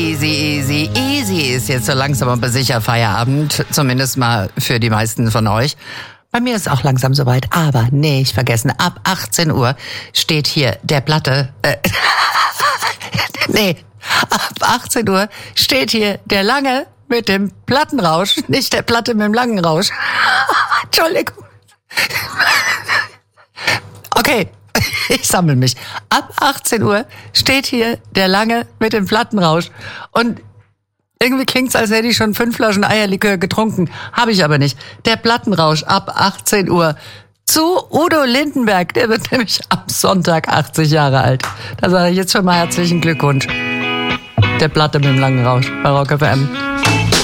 Easy, easy, easy ist jetzt so langsam aber sicher Feierabend, zumindest mal für die meisten von euch. Bei mir ist auch langsam soweit, aber nicht vergessen, ab 18 Uhr steht hier der Platte, ab 18 Uhr steht hier der Lange mit dem Plattenrausch, nicht der Platte mit dem langen Rausch. Entschuldigung. Okay. Ich sammle mich. Ab 18 Uhr steht hier der Lange mit dem Plattenrausch. Und irgendwie klingt's, als hätte ich schon 5 Flaschen Eierlikör getrunken. Habe ich aber nicht. Der Plattenrausch ab 18 Uhr zu Udo Lindenberg. Der wird nämlich am Sonntag 80 Jahre alt. Da sage ich jetzt schon mal herzlichen Glückwunsch. Der Platte mit dem langen Rausch bei Rock FM.